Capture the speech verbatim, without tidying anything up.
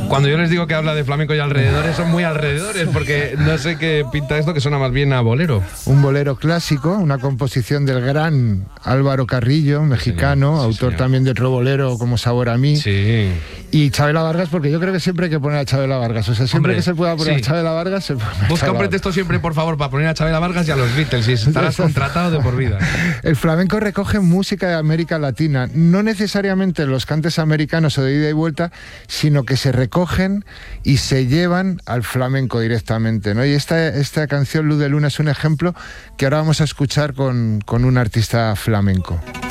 Cuando yo les digo que habla de flamenco y alrededores, son muy alrededores, porque no sé qué pinta esto, que suena más bien a bolero. Un bolero clásico, una composición del gran Álvaro Carrillo, mexicano, sí, autor sí, también de otro bolero como Sabor a mí. Sí. Y Chabela Vargas, porque yo creo que siempre hay que poner a Chabela Vargas. O sea, siempre Hombre, que se pueda poner sí. a Chabela Vargas, se pone Busca un pretexto siempre, por favor, para poner a Chabela Vargas y a los Beatles, y estarás contratado de por vida. El flamenco recoge música de América Latina, no necesariamente los cantes americanos o de ida y vuelta, sino que se recogen y se llevan al flamenco directamente, ¿no? Y esta, esta canción, Luz de Luna, es un ejemplo que ahora vamos a escuchar con, con un artista flamenco.